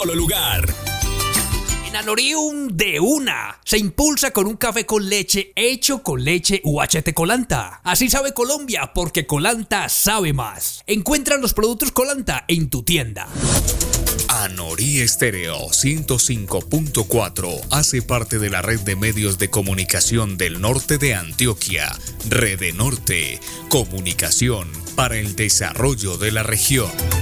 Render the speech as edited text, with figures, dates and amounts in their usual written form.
solo lugar. En Anorium de una se impulsa con un café con leche hecho con leche UHT Colanta. Así sabe Colombia, porque Colanta sabe más. Encuentra los productos Colanta en tu tienda. Anorí Estéreo 105.4 hace parte de la red de medios de comunicación del norte de Antioquia. Rede Norte, comunicación para el desarrollo de la región.